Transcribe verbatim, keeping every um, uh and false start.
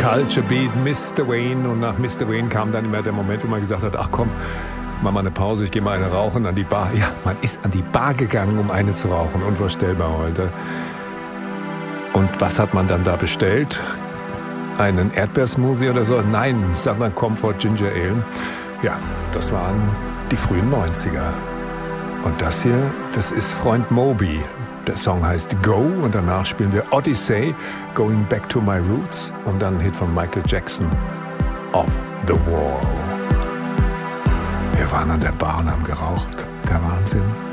Culture Beat, Mister Wayne. Und nach Mister Wayne kam dann immer der Moment, wo man gesagt hat, ach komm, mach mal eine Pause, ich gehe mal eine rauchen an die Bar. Ja, man ist an die Bar gegangen, um eine zu rauchen. Unvorstellbar heute. Und was hat man dann da bestellt? Einen Erdbeersmoothie oder so? Nein, Southern Comfort Ginger Ale. Ja, das waren die frühen neunziger. Und das hier, das ist Freund Moby. Der Song heißt Go und danach spielen wir Odyssey, Going Back to My Roots und dann ein Hit von Michael Jackson, Off the Wall. Wir waren an der Bar und haben geraucht. Der Wahnsinn.